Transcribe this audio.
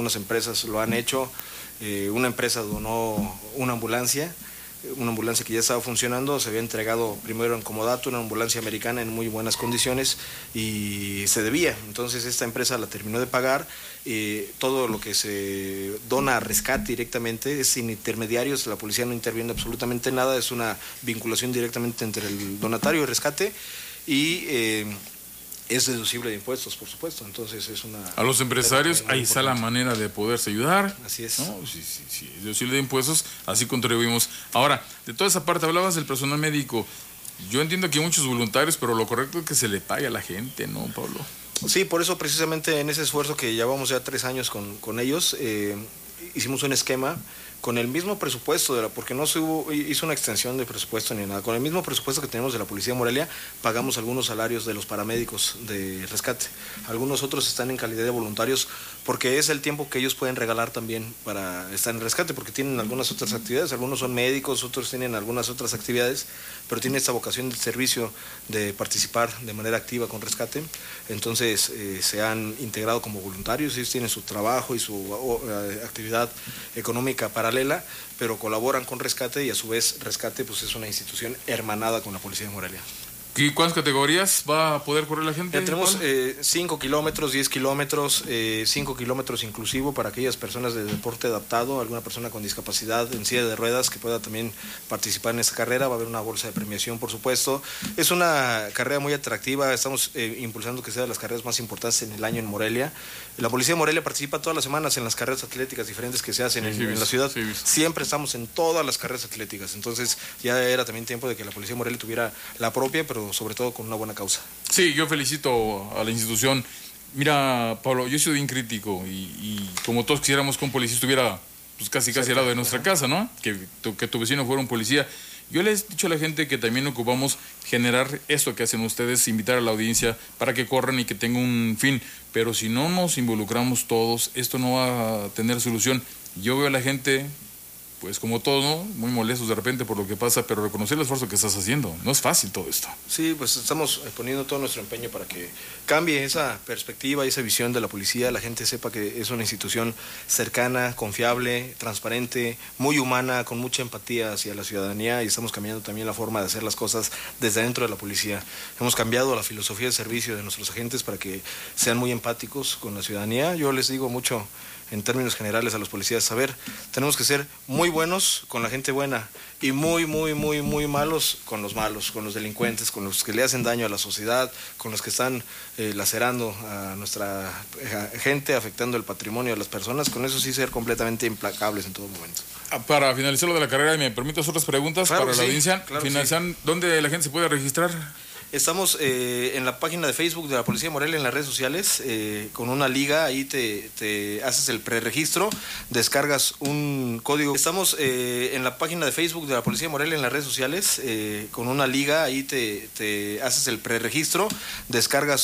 algunas empresas lo han hecho. Una empresa donó una ambulancia que ya estaba funcionando, se había entregado primero en comodato, una ambulancia americana en muy buenas condiciones y se debía. Entonces esta empresa la terminó de pagar. Todo lo que se dona a rescate directamente es sin intermediarios, la policía no interviene absolutamente nada, es una vinculación directamente entre el donatario y rescate y es deducible de impuestos, por supuesto. Entonces es una... A los empresarios ahí está la manera de poderse ayudar. Así es. ¿No? Sí, es deducible de impuestos, así contribuimos. Ahora, de toda esa parte hablabas del personal médico. Yo entiendo que hay muchos voluntarios, pero lo correcto es que se le pague a la gente, ¿no, Pablo? Sí, por eso precisamente en ese esfuerzo que llevamos ya 3 años con ellos, hicimos un esquema con el mismo presupuesto, porque no se hizo una extensión de presupuesto ni nada, con el mismo presupuesto que tenemos de la Policía de Morelia, pagamos algunos salarios de los paramédicos de rescate. Algunos otros están en calidad de voluntarios, porque es el tiempo que ellos pueden regalar también para estar en rescate, porque tienen algunas otras actividades, algunos son médicos, otros tienen algunas otras actividades, pero tienen esta vocación de servicio de participar de manera activa con rescate. Entonces se han integrado como voluntarios, ellos tienen su trabajo y su actividad económica paralela, pero colaboran con rescate y a su vez rescate pues es una institución hermanada con la Policía de Morelia. ¿Y cuántas categorías va a poder correr la gente? Ya tenemos 5 kilómetros, 10 kilómetros, 5 kilómetros inclusivo para aquellas personas de deporte adaptado, alguna persona con discapacidad en silla de ruedas que pueda también participar en esta carrera. Va a haber una bolsa de premiación, por supuesto. Es una carrera muy atractiva, estamos impulsando que sea de las carreras más importantes en el año en Morelia. La Policía de Morelia participa todas las semanas en las carreras atléticas diferentes que se hacen en la ciudad. Siempre estamos en todas las carreras atléticas, entonces ya era también tiempo de que la Policía de Morelia tuviera la propia, pero sobre todo con una buena causa. Sí, yo felicito a la institución. Mira, Pablo, yo soy bien crítico y como todos quisiéramos que un policía estuviera pues casi al lado de nuestra casa, ¿no? Que tu vecino fuera un policía. Yo les he dicho a la gente que también ocupamos generar esto que hacen ustedes, invitar a la audiencia para que corran y que tenga un fin. Pero si no nos involucramos todos, esto no va a tener solución. Yo veo a la gente, pues como todo, ¿no? Muy molestos de repente por lo que pasa, pero reconocer el esfuerzo que estás haciendo. No es fácil todo esto. Sí, pues estamos poniendo todo nuestro empeño para que cambie esa perspectiva y esa visión de la policía. La gente sepa que es una institución cercana, confiable, transparente, muy humana, con mucha empatía hacia la ciudadanía, y estamos cambiando también la forma de hacer las cosas desde dentro de la policía. Hemos cambiado la filosofía de servicio de nuestros agentes para que sean muy empáticos con la ciudadanía. Yo les digo mucho en términos generales a los policías, tenemos que ser muy buenos con la gente buena y muy malos, con los delincuentes, con los que le hacen daño a la sociedad, con los que están lacerando a nuestra gente, afectando el patrimonio de las personas. Con eso sí ser completamente implacables en todo momento. Para finalizar lo de la carrera, ¿me permites otras preguntas para la audiencia? Claro, sí. ¿Dónde la gente se puede registrar? Estamos en la página de Facebook de la Policía de Morelia, en las redes sociales, con una liga, ahí te haces el preregistro, descargas un código. Estamos en la página de Facebook de la Policía de Morelia, en las redes sociales, con una liga, ahí te haces el preregistro, descargas